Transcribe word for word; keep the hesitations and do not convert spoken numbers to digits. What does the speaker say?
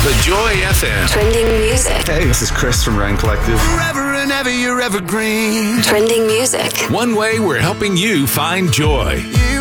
The Joy F M. Trending music. Hey, this is Chris from Ryan Collective. Forever and ever, you're evergreen. Trending music. One way we're helping you find joy. You